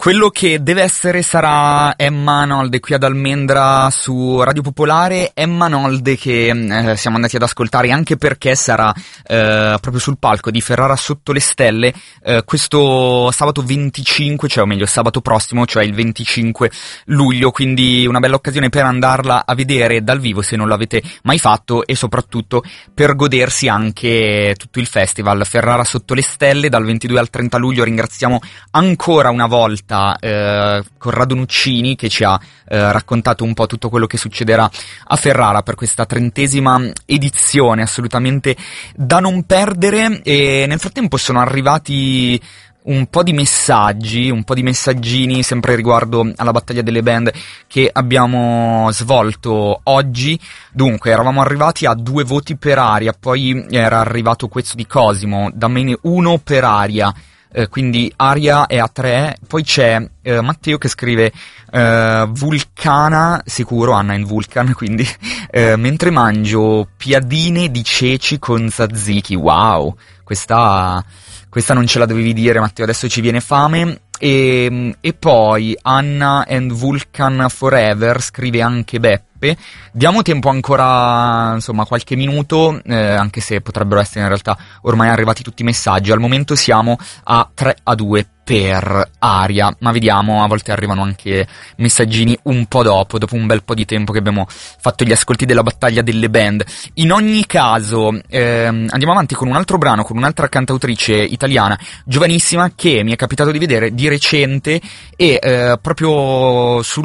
Quello che deve essere sarà Emma Nolde qui ad Almendra su Radio Popolare. Emma Nolde che siamo andati ad ascoltare anche perché sarà proprio sul palco di Ferrara sotto le stelle questo sabato 25, cioè o meglio sabato prossimo, cioè il 25 luglio, quindi una bella occasione per andarla a vedere dal vivo se non l'avete mai fatto, e soprattutto per godersi anche tutto il festival Ferrara sotto le stelle dal 22 al 30 luglio. Ringraziamo ancora una volta Corrado Nuccini che ci ha raccontato un po' tutto quello che succederà a Ferrara per questa 30ª edizione, assolutamente da non perdere. E nel frattempo sono arrivati un po' di messaggi, un po' di messaggini sempre riguardo alla battaglia delle band che abbiamo svolto oggi. Dunque, eravamo arrivati a 2 voti per Aria, poi era arrivato questo di Cosimo, dammene 1 per Aria. Quindi Aria è a 3, poi c'è Matteo che scrive Vulcana, sicuro, Anna in Vulcan, quindi mentre mangio piadine di ceci con tzatziki. Wow, questa non ce la dovevi dire, Matteo, adesso ci viene fame. E poi Anna and Vulcan Forever scrive anche Beppe. Diamo tempo ancora, insomma, qualche minuto, anche se potrebbero essere in realtà ormai arrivati tutti i messaggi. Al momento siamo a 3-2 per Aria, ma vediamo, a volte arrivano anche messaggini un po' dopo un bel po' di tempo che abbiamo fatto gli ascolti della battaglia delle band. In ogni caso andiamo avanti con un altro brano, con un'altra cantautrice italiana giovanissima che mi è capitato di vedere di recente, e proprio sul